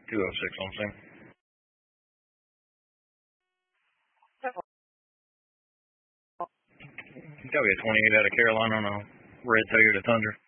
206 on scene. Got me a 28 out of Carolina on a red Toyota Tundra.